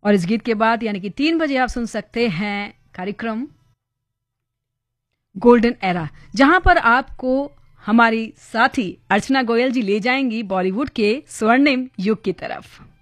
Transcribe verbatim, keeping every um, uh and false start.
और इस गीत के बाद यानी कि तीन बजे आप सुन सकते हैं कार्यक्रम गोल्डन एरा, जहां पर आपको हमारी साथी अर्चना गोयल जी ले जाएंगी बॉलीवुड के स्वर्णिम युग की तरफ।